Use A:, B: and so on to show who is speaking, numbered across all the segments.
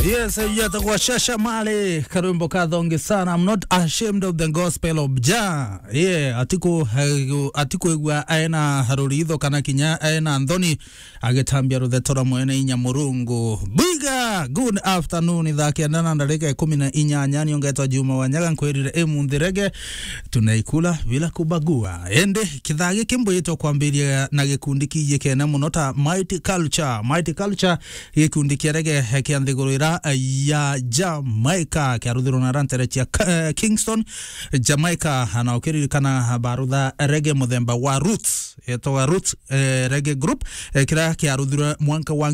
A: Yes, yatakuwa Shasha Mali karumbo kadhonge sana. I'm not ashamed of the gospel of Jah. Yeah, atiku egwa aena haruridho kana kinya aena Anthony agetambia ruthetora mwene inya murungu. Biga, good afternoon idhaki andana ndareke 14 niongetwa Juma Wanyaga nkwirire emundirege tunaikula bila kubagua. Ende kithagi kimboyetwa kwambiria na gikundi kiye kena munota Mighty Culture gikundi kirege kianthigurira ya Jamaica kiaruthiro na rantere chia Kingston Jamaica anaokiririkana barutha reggae muthemba wa Roots Roots reggae group kira kiaruthiro mwanka wa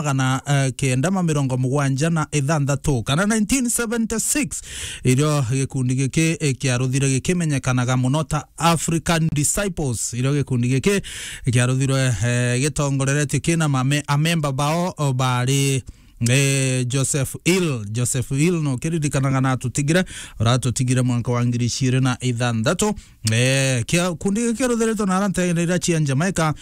A: 1976 kana 1976 irio gikundi giki kiaruthiro gikimenyekanaga munota African Disciples irio gikundi giki kiaruthiro gitongorerete kina amemba bao bari Joseph Hill no kiririkanaga na tutigire mwanka wa 2026 kia kundi kiarutheretwo na rantere chia Jamaica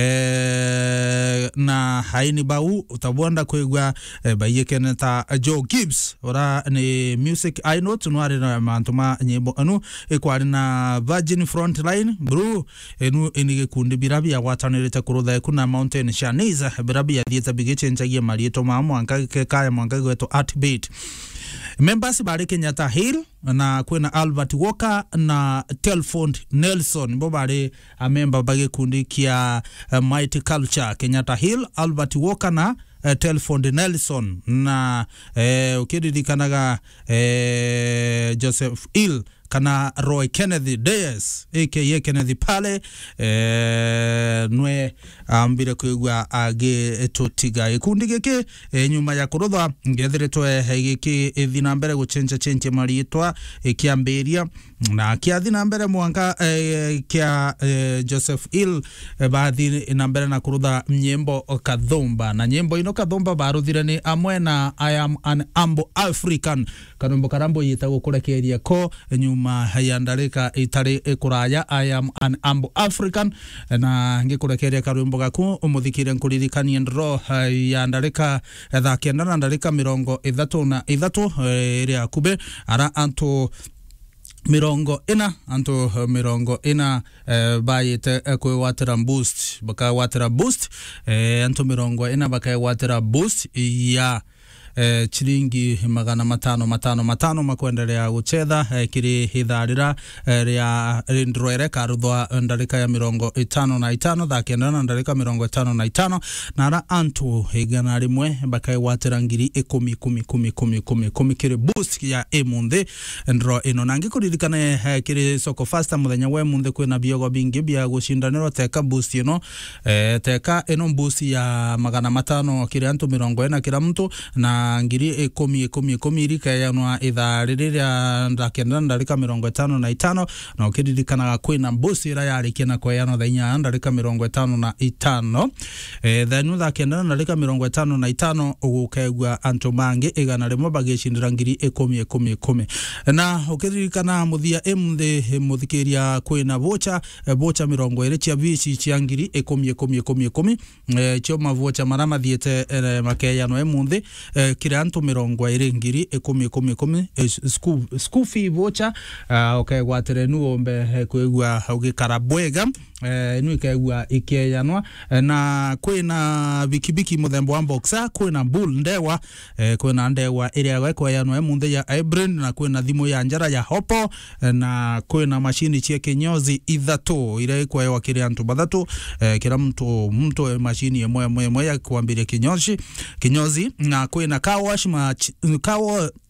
A: na haini bau utabonda kwigwa bayekene ta Joe Gibbs ora ni music I know tunwari na mantuma nyimbo anu ekwari na Virgin Frontline bro enu enige kundi birabi ya watanirete kurutha kuna Mountain Shaniza birabi ya thieta bigichenjagia marieto mamu kaya mwanga gweto Artbeat members bari Kenyatta Hill na kwena Albert Walker na Telford Nelson bo bari amemba bage kundi kia Mighty Culture. Kenyatta Hill, Albert Walker na Telford Nelson na ukiririkanaga Joseph Hill kana Roy Kennedy Deyes aka Kennedy pale nwe ambire kwigwa age totiga ikundi geke nyuma ya kurutha ngethiretwe giki ithina mbere guchenja marietwa kiamberia na kiathina mbere mwanka kia Joseph Hill bathi na mbere na kurutha nyimbo kathomba na nyimbo ino kathomba baruthire ni amwe na I am an humble African kanumbo karambo yitagwo kurekeria ko nyuma hayandarika itari kuraya I am an humble African na ngikurekeria karumbo gaku umuthikire nkuririkanie ndro yandarika thakenda ndarika 33 iria kube ara anto mirongo ina bayete kwewatera boost baka watera boost anto mirongo ina baka watera boost ya chiringi magana matano makwendelea guchetha kiri hitharira ria ndroere karuthwa ndarika ya 55 thakenda ndarika 55 na ra antu higana rimwe bakaewatira ngiri 10 kiri boost ya emunthi ndro ino nangi kuririkana kiri soko faster muthenya we munthi kwina biogo bingi bia gucindaniro teka boost ino teka ino boost ya magana matano kiri antu 40 kila mtu na ngiri 10 irika yanwa ithariria ndakenda ndarika 55 na ukiririkanaga kwina mbusi ira yarikena kwa yano thainya ndarika 55 thenu ndakenda ndarika 55 ugukegwa antu mangi igana rimwe bagicindira ngiri 10 na ukiririkana muthia emuthe muthikiria kwina vocha 20 cia vici cia ngiri 10 choma vocha marama thiete makeyano emuthe kira antu 20 ngiri 10 school fee voucher ukegwatire nuombe kwigwa ugikara bwega nu ikegwa ikeyanwa na kwina bikibiki muthembo wa boxer kwina bull ndewa kwina ndewa iria gwekwayanwa emunthe ya Ibrand na kwina thimu ya njara ya Hopo na kwina mashini cia kinyozi ithatu iria ikwaewa kiri antu bathatu kira mtu mashini emwe ya kuambiria kinyozi na kwina car